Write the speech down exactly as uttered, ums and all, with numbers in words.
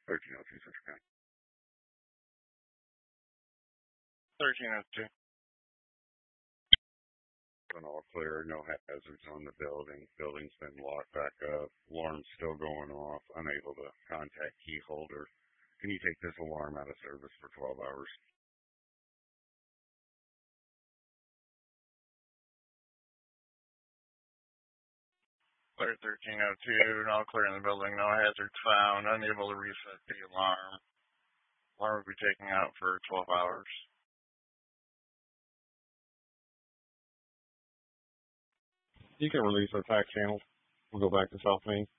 thirteen oh two Central County. thirteen oh two. All clear, no hazards on the building. Building's been locked back up. Alarm's still going off. Unable to contact key holder. Can you take this alarm out of service for twelve hours? Clear thirteen oh two, all clear in the building, no hazards found, unable to reset the alarm. Alarm will be taken out for twelve hours. You can release our tax channel. We'll go back to South Main.